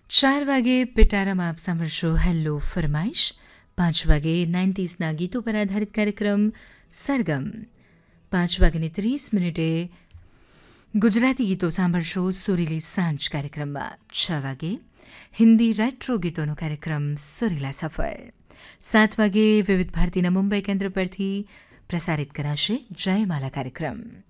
4 વાગે પિટારામાં આપ સાંભળશો હેલો ફરમાઈશ. 5 વાગે 90sના ગીતો પર આધારિત કાર્યક્રમ સરગમ. 5:30 ગુજરાતી ગીતો સાંભળશો સુરીલી સાંજ કાર્યક્રમમાં. 6 વાગે હિન્દી રેટ્રો ગીતોનો કાર્યક્રમ સુરીલા સફર. 7 વાગે વિવિધ ભારતીના મુંબઈ કેન્દ્ર પરથી પ્રસારિત કરાશે જયમાલા કાર્યક્રમ.